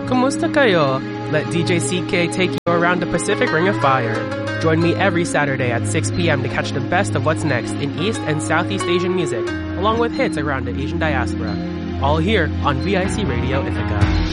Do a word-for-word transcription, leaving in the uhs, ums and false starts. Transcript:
Kumusta kayo? Let D J C K take you around the Pacific Ring of Fire. Join me every Saturday at six p.m. to catch the best of what's next in East and Southeast Asian music, along with hits around the Asian diaspora. All here on V I C Radio Ithaca.